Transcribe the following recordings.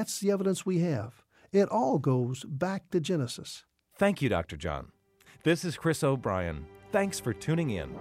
That's the evidence we have. It all goes back to Genesis. Thank you, Dr. John. This is Chris O'Brien. Thanks for tuning in.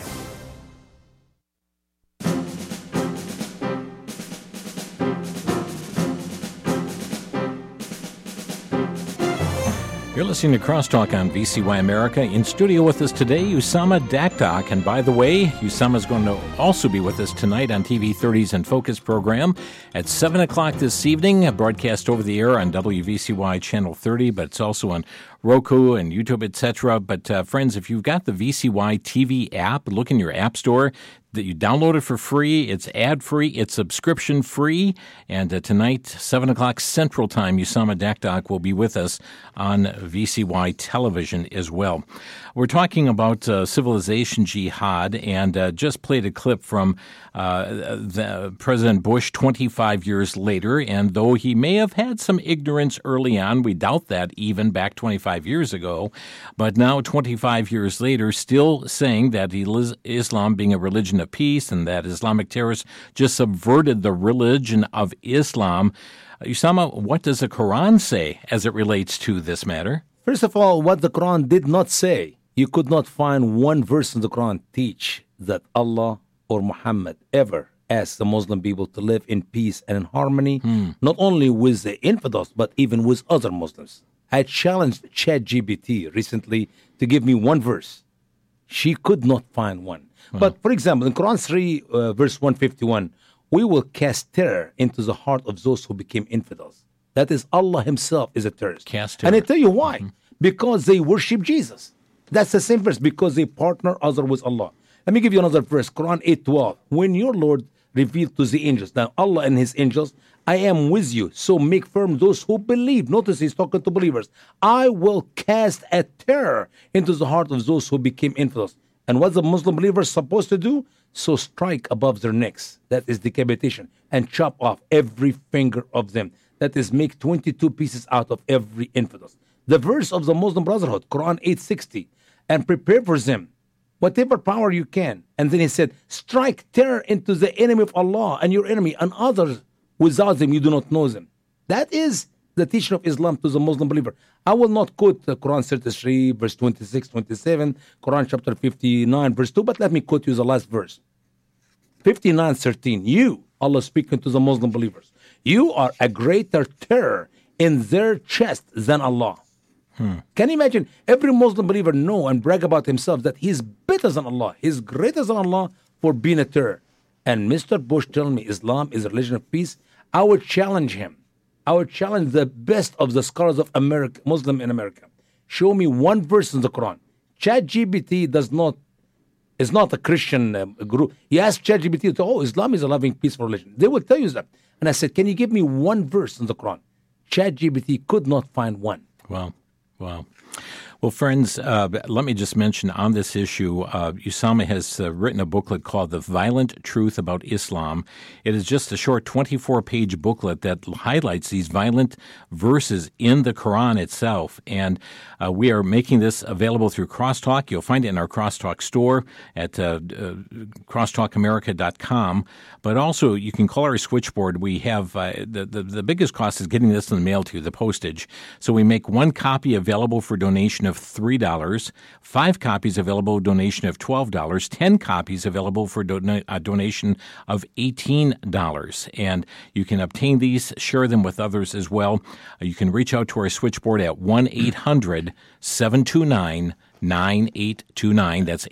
You're listening to Crosstalk on VCY America. In studio with us today, Usama Dakdak. And by the way, Usama is going to also be with us tonight on TV 30's In Focus program at 7 o'clock this evening, a broadcast over the air on WVCY Channel 30, but it's also on Roku and YouTube, etc. But friends, if you've got the VCY TV app, look in your app store. That you download it for free. It's ad-free. It's subscription-free. And tonight, 7 o'clock Central Time, Usama Dakdak will be with us on VCY television as well. We're talking about civilization jihad, and just played a clip from President Bush 25 years later. And though he may have had some ignorance early on, we doubt that even back 25 years ago, but now 25 years later, still saying that Islam being a religion of peace and that Islamic terrorists just subverted the religion of Islam. Usama, what does the Quran say as it relates to this matter? First of all, what the Quran did not say, you could not find one verse in the Quran teach that Allah or Muhammad ever asked the Muslim people to live in peace and in harmony, not only with the infidels, but even with other Muslims. I challenged ChatGPT recently to give me one verse. She could not find one. But, for example, in Quran 3, verse 151, we will cast terror into the heart of those who became infidels. That is, Allah himself is a terrorist. Cast terror. And I tell you why. Because they worship Jesus. That's the same verse, because they partner other with Allah. Let me give you another verse, Quran 8:12. When your Lord revealed to the angels, now Allah and his angels, I am with you, so make firm those who believe. Notice he's talking to believers. I will cast a terror into the heart of those who became infidels. And what the Muslim believers supposed to do? So strike above their necks. That is decapitation. And chop off every finger of them. That is, make 22 pieces out of every infidel. The verse of the Muslim Brotherhood, Quran 8:60. And prepare for them whatever power you can. And then he said, strike terror into the enemy of Allah and your enemy and others without them you do not know them. That is the teaching of Islam to the Muslim believer. I will not quote Quran 33, verse 26, 27, Quran chapter 59, verse 2, but let me quote you the last verse. 59:13. You, Allah speaking to the Muslim believers, you are a greater terror in their chest than Allah. Can you imagine? Every Muslim believer know and brag about himself that he's better than Allah. He's greater than Allah for being a terror. And Mr. Bush telling me Islam is a religion of peace, I would challenge him. I would challenge the best of the scholars of America, Muslim in America. Show me one verse in the Quran. ChatGPT is not a Christian guru. He asked ChatGPT, Islam is a loving, peaceful religion. They will tell you that. And I said, can you give me one verse in the Quran? ChatGPT could not find one. Wow. Well, friends, let me just mention on this issue, Usama has written a booklet called The Violent Truth About Islam. It is just a short 24-page booklet that highlights these violent verses in the Quran itself. And we are making this available through Crosstalk. You'll find it in our Crosstalk store at crosstalkamerica.com. But also, you can call our switchboard. We have the biggest cost is getting this in the mail to you, the postage. So we make one copy available for donation of $3, 5 copies available donation of $12, 10 copies available for a donation of $18. And you can obtain these, share them with others as well. You can reach out to our switchboard at 1-800-729-9829. That's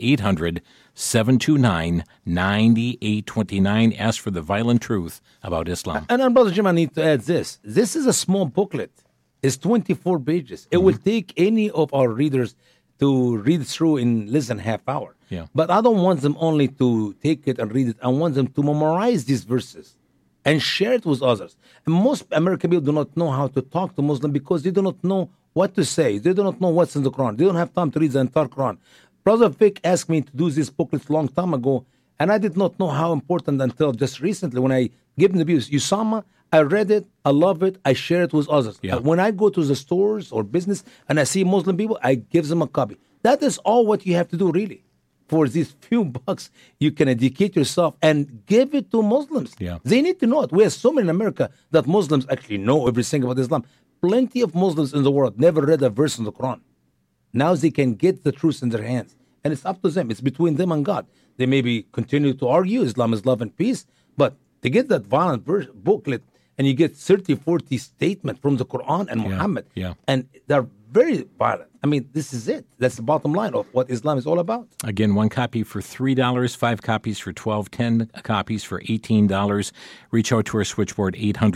800-729-9829. Ask for the violent truth about Islam. And Brother Jim, I need to add this. This is a small booklet. It's 24 pages. It will take any of our readers to read through in less than half hour. Yeah. But I don't want them only to take it and read it. I want them to memorize these verses and share it with others. And most American people do not know how to talk to Muslims because they do not know what to say. They do not know what's in the Quran. They don't have time to read the entire Quran. Brother Vic asked me to do this booklet a long time ago, and I did not know how important until just recently when I gave him the views. Usama, I read it, I love it, I share it with others. Yeah. When I go to the stores or business and I see Muslim people, I give them a copy. That is all what you have to do, really. for these few bucks, you can educate yourself and give it to Muslims. Yeah. They need to know it. We have so many in America that Muslims actually know everything about Islam. Plenty of Muslims in the world never read a verse in the Quran. Now they can get the truth in their hands. And it's up to them. It's between them and God. They maybe continue to argue Islam is love and peace, but they get that violent booklet and you get 30, 40 statements from the Quran and Muhammad. Yeah. And they're very violent. I mean, this is it. That's the bottom line of what Islam is all about. Again, 1 copy for $3, 5 copies for $12, 10 copies for $18. Reach out to our switchboard,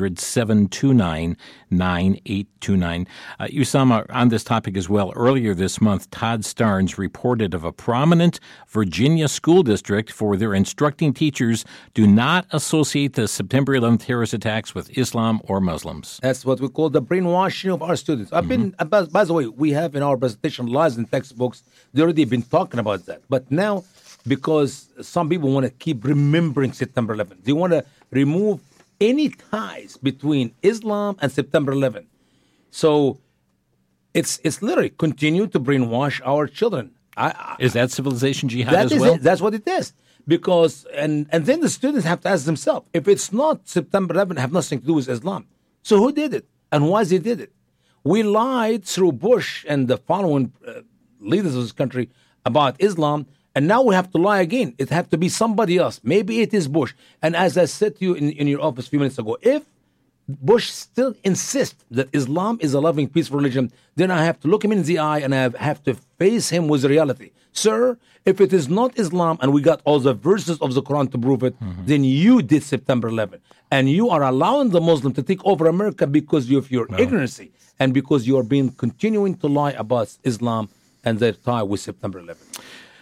800-729-9829. Usama, on this topic as well, earlier this month, Todd Starnes reported of a prominent Virginia school district for their instructing teachers do not associate the September 11th terrorist attacks with Islam or Muslims. That's what we call the brainwashing of our students. I've been, by the way, we have in our presentation lies and textbooks. They already been talking about that. But now, because some people want to keep remembering September 11th, they want to remove any ties between Islam and September 11th. So it's literally continue to brainwash our children. Is that civilization jihad as well? That's what it is. Because and then the students have to ask themselves, if it's not September 11th, have nothing to do with Islam. So who did it and why they did it? We lied through Bush and the following leaders of this country about Islam, and now we have to lie again. It have to be somebody else. Maybe it is Bush. And as I said to you in your office a few minutes ago, if Bush still insists that Islam is a loving, peaceful religion, then I have to look him in the eye and I have to face him with reality. Sir, if it is not Islam and we got all the verses of the Quran to prove it, then you did September 11th. And you are allowing the Muslim to take over America because of your ignorancy and because you are being continuing to lie about Islam and their tie with September 11th.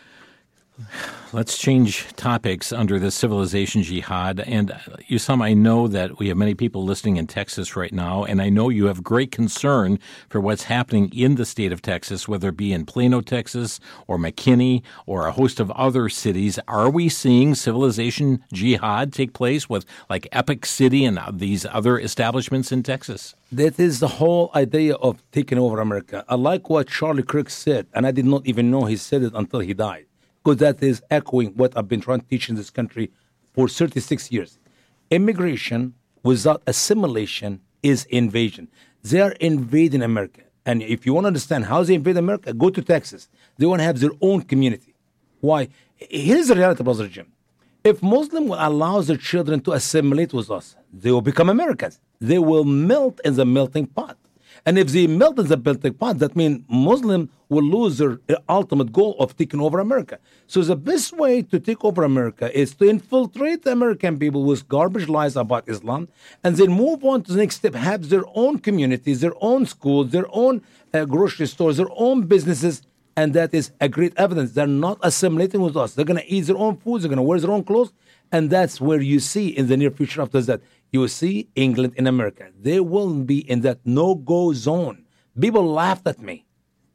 Let's change topics under the civilization jihad. And Usama, I know that we have many people listening in Texas right now, and I know you have great concern for what's happening in the state of Texas, whether it be in Plano, Texas, or McKinney, or a host of other cities. Are we seeing civilization jihad take place with like Epic City and these other establishments in Texas? That is the whole idea of taking over America. I like what Charlie Kirk said, and I did not even know he said it until he died. Because that is echoing what I've been trying to teach in this country for 36 years. Immigration without assimilation is invasion. They are invading America. And if you want to understand how they invade America, go to Texas. They want to have their own community. Why? Here's the reality, Brother Jim. If Muslims will allow their children to assimilate with us, they will become Americans. They will melt in the melting pot. And if they melt in the melting pot, that means Muslims will lose their ultimate goal of taking over America. So the best way to take over America is to infiltrate the American people with garbage lies about Islam and then move on to the next step, have their own communities, their own schools, their own grocery stores, their own businesses. And that is a great evidence. They're not assimilating with us. They're going to eat their own food. They're going to wear their own clothes. And that's where you see in the near future after that, you will see England and America. They will be in that no-go zone. People laughed at me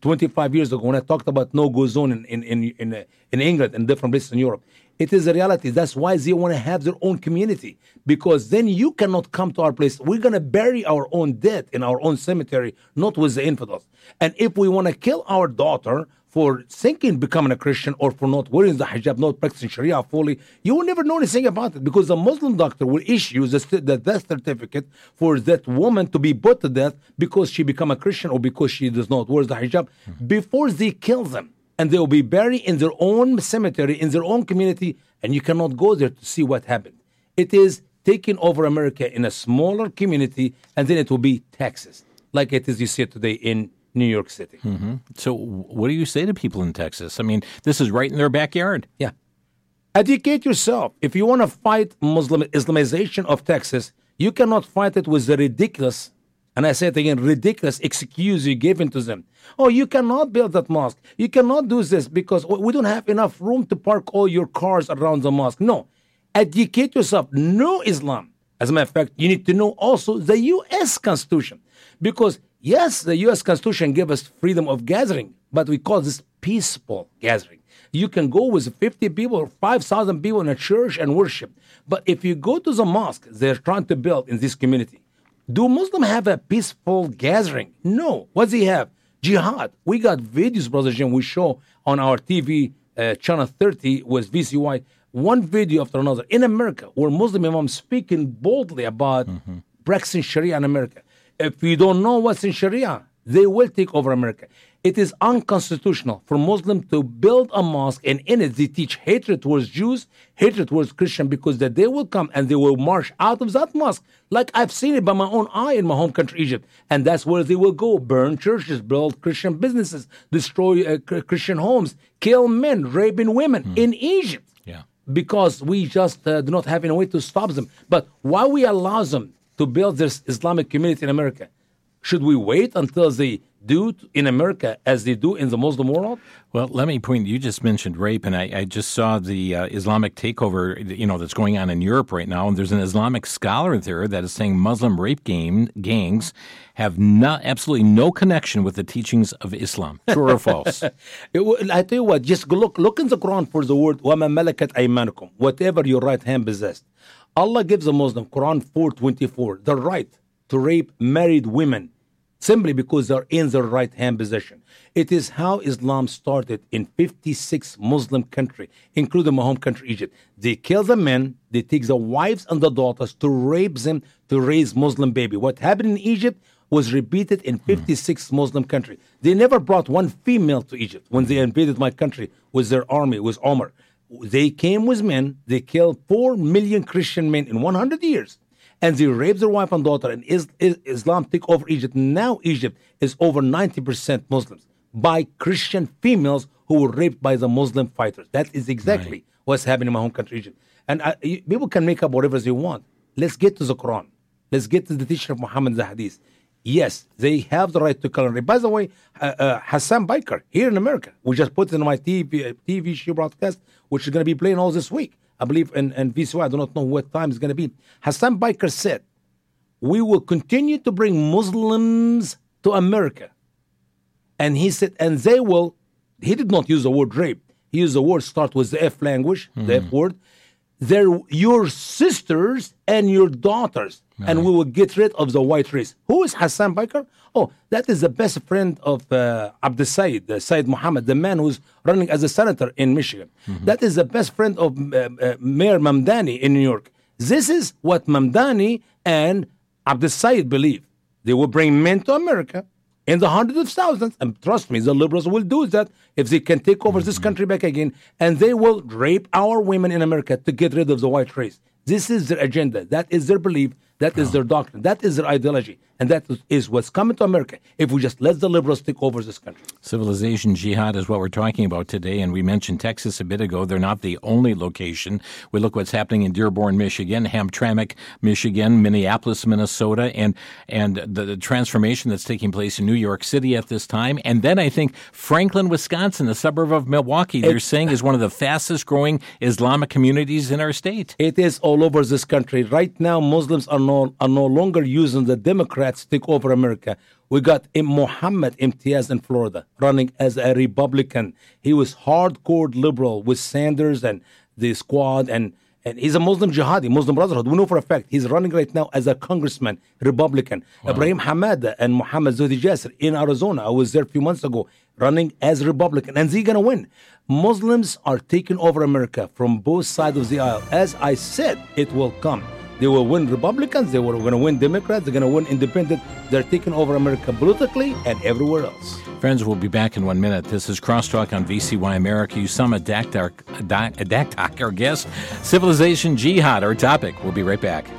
25 years ago when I talked about no-go zone in England and different places in Europe. It is a reality. That's why they want to have their own community, because then you cannot come to our place. We're going to bury our own dead in our own cemetery, not with the infidels. And if we want to kill our daughter for thinking becoming a Christian or for not wearing the hijab, not practicing Sharia fully, you will never know anything about it, because the Muslim doctor will issue the death certificate for that woman to be put to death because she become a Christian or because she does not wear the hijab before they kill them. And they will be buried in their own cemetery, in their own community, and you cannot go there to see what happened. It is taking over America in a smaller community, and then it will be Texas, like it is you see it today in New York City. Mm-hmm. So what do you say to people in Texas? I mean, this is right in their backyard. Yeah. Educate yourself. If you want to fight Muslim Islamization of Texas, you cannot fight it with the ridiculous, and I say it again, ridiculous excuse you're giving to them. Oh, you cannot build that mosque. You cannot do this because we don't have enough room to park all your cars around the mosque. No. Educate yourself. Know Islam. As a matter of fact, you need to know also the U.S. Constitution. Because, yes, the U.S. Constitution gives us freedom of gathering, but we call this peaceful gathering. You can go with 50 people or 5,000 people in a church and worship. But if you go to the mosque they're trying to build in this community, do Muslims have a peaceful gathering? No. What do they have? Jihad. We got videos, Brother Jim, we show on our TV Channel 30 was VCY, one video after another in America where Muslim imams speaking boldly about practicing Sharia in America. If you don't know what's in Sharia, they will take over America. It is unconstitutional for Muslims to build a mosque and in it they teach hatred towards Jews, hatred towards Christians, because that they will come and they will march out of that mosque. Like I've seen it by my own eye in my home country, Egypt. And that's where they will go, burn churches, build Christian businesses, destroy Christian homes, kill men, raping women in Egypt. Yeah. Because we just do not have any way to stop them. But why we allow them to build this Islamic community in America? Should we wait until they do in America as they do in the Muslim world? Well, let me point, you just mentioned rape, and I just saw the Islamic takeover, that's going on in Europe right now, and there's an Islamic scholar there that is saying Muslim rape gangs have absolutely no connection with the teachings of Islam. True or false? I tell you what, just look in the Quran for the word, وَمَا مَلَكَتْ أَيْمَانُكُمْ, whatever your right hand possessed. Allah gives a Muslim, Quran 4:24, the right to rape married women simply because they're in their right hand position. It is how Islam started in 56 Muslim countries, including my home country, Egypt. They kill the men, they take the wives and the daughters to rape them to raise Muslim baby. What happened in Egypt was repeated in 56 Muslim countries. They never brought one female to Egypt when they invaded my country with their army, with Omar. They came with men, they killed 4 million Christian men in 100 years. And they raped their wife and daughter, and Islam took over Egypt. Now Egypt is over 90% Muslims by Christian females who were raped by the Muslim fighters. That is exactly what's happening in my home country, Egypt. And people can make up whatever they want. Let's get to the Quran. Let's get to the teaching of Muhammad and the Hadith. Yes, they have the right to kill and rape. By the way, Hassan Biker here in America, we just put it in my TV show broadcast, which is going to be playing all this week. I believe in VCY, I do not know what time it's going to be. Hassan Biker said, we will continue to bring Muslims to America. And he said, and they will, he did not use the word rape. He used the word start with the F language, the F word. They're your sisters and your daughters. And we will get rid of the white race. Who is Hassan Biker? Oh, that is the best friend of Abdel Said, Said Muhammad, the man who's running as a senator in Michigan. That is the best friend of Mayor Mamdani in New York. This is what Mamdani and Abdel Said believe. They will bring men to America in the hundreds of thousands. And trust me, the liberals will do that if they can take over this country back again. And they will rape our women in America to get rid of the white race. This is their agenda. That is their belief. That is their doctrine. That is their ideology. And that is what's coming to America if we just let the liberals take over this country. Civilization jihad is what we're talking about today. And we mentioned Texas a bit ago. They're not the only location. We look what's happening in Dearborn, Michigan, Hamtramck, Michigan, Minneapolis, Minnesota, and the transformation that's taking place in New York City at this time. And then I think Franklin, Wisconsin, a suburb of Milwaukee, they're saying is one of the fastest growing Islamic communities in our state. It is all over this country. Right now, Muslims are no longer using the Democrats to take over America. We got Mohammed Imtiaz in Florida running as a Republican. He was hardcore liberal with Sanders and the squad, and he's a Muslim jihadi, Muslim Brotherhood. We know for a fact he's running right now as a congressman, Republican. Wow. Ibrahim Hamada and Muhammad Zuhdi Jasser in Arizona. I was there a few months ago running as Republican, and they're going to win. Muslims are taking over America from both sides of the aisle. As I said, it will come. They will win Republicans, they were going to win Democrats, they're going to win Independent. They're taking over America politically and everywhere else. Friends, we'll be back in 1 minute. This is Crosstalk on VCY America. Usama Daktar, our guest. Civilization Jihad, our topic. We'll be right back.